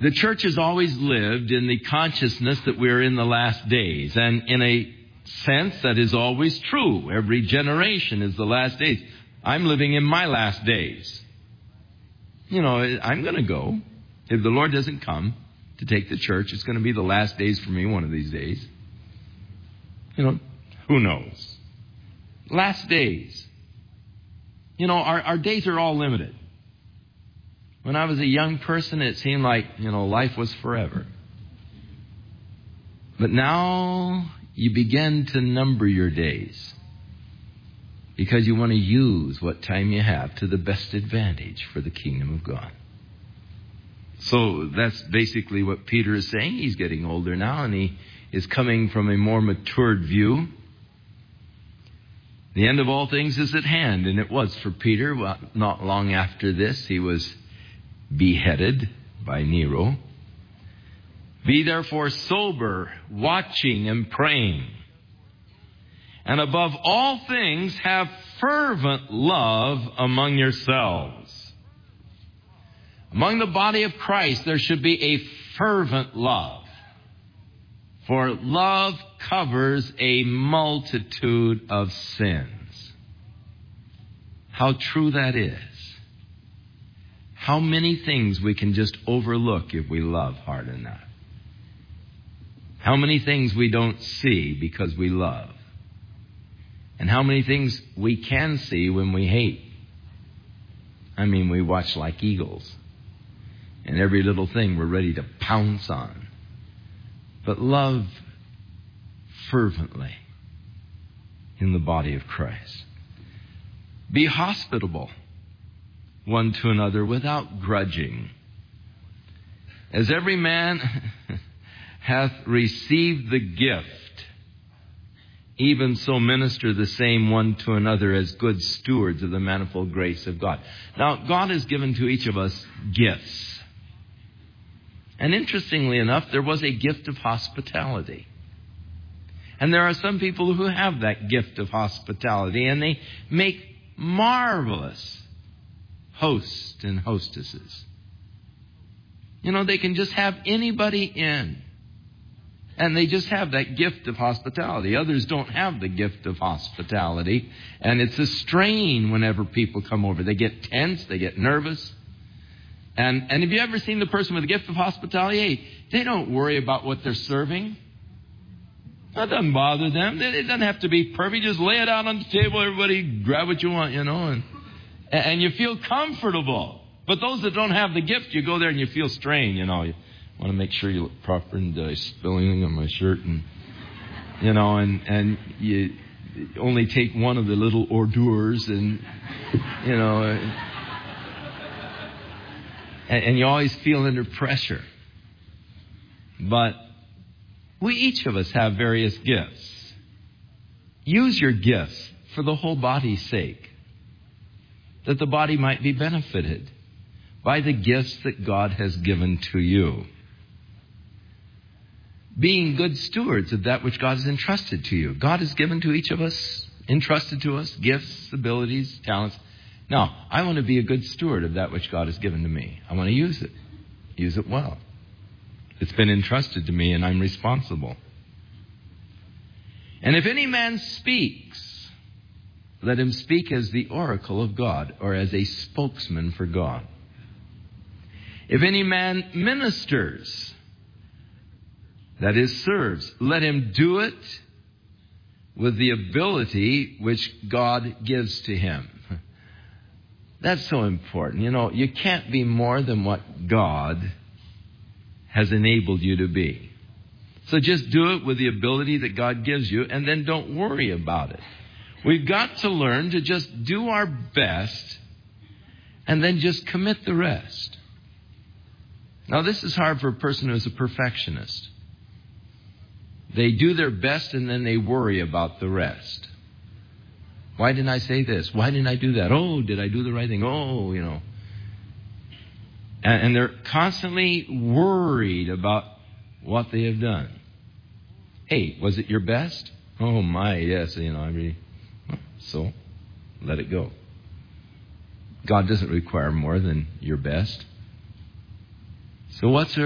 The church has always lived in the consciousness that we're in the last days. And in a sense, that is always true. Every generation is the last days. I'm living in my last days. I'm going to go. If the Lord doesn't come to take the church, it's going to be the last days for me one of these days. Who knows? Last days. Our days are all limited. When I was a young person, it seemed like, life was forever. But now you begin to number your days because you want to use what time you have to the best advantage for the kingdom of God. So that's basically what Peter is saying. He's getting older now, and he is coming from a more matured view. The end of all things is at hand, and it was for Peter. Well, not long after this, he was beheaded by Nero. Be therefore sober, watching and praying. And above all things, have fervent love among yourselves. Among the body of Christ, there should be a fervent love. For love covers a multitude of sins. How true that is. How many things we can just overlook if we love hard enough. How many things we don't see because we love. And how many things we can see when we hate. We watch like eagles. And every little thing we're ready to pounce on. But love fervently in the body of Christ. Be hospitable one to another without grudging. As every man hath received the gift, even so minister the same one to another as good stewards of the manifold grace of God. Now, God has given to each of us gifts. And interestingly enough, there was a gift of hospitality. And there are some people who have that gift of hospitality, and they make marvelous hosts and hostesses. They can just have anybody in. And they just have that gift of hospitality. Others don't have the gift of hospitality. And it's a strain whenever people come over. They get tense, they get nervous. And have you ever seen the person with the gift of hospitality? Hey, they don't worry about what they're serving. That doesn't bother them. It doesn't have to be perfect. Just lay it out on the table. Everybody grab what you want, and you feel comfortable. But those that don't have the gift, you go there and you feel strained, You want to make sure you look proper, and spilling on my shirt, and you only take one of the little hors d'oeuvres, and and you always feel under pressure. But we each of us have various gifts. Use your gifts for the whole body's sake, that the body might be benefited by the gifts that God has given to you. Being good stewards of that which God has entrusted to you. God has given to each of us, entrusted to us, gifts, abilities, talents. Now, I want to be a good steward of that which God has given to me. I want to use it well. It's been entrusted to me, and I'm responsible. And if any man speaks, let him speak as the oracle of God, or as a spokesman for God. If any man ministers, that is, serves, let him do it with the ability which God gives to him. That's so important. You can't be more than what God has enabled you to be. So just do it with the ability that God gives you, and then don't worry about it. We've got to learn to just do our best and then just commit the rest. Now, this is hard for a person who is a perfectionist. They do their best and then they worry about the rest. Why didn't I say this? Why didn't I do that? Oh, did I do the right thing? Oh, And they're constantly worried about what they have done. Hey, was it your best? Oh my, yes, so let it go. God doesn't require more than your best. So what's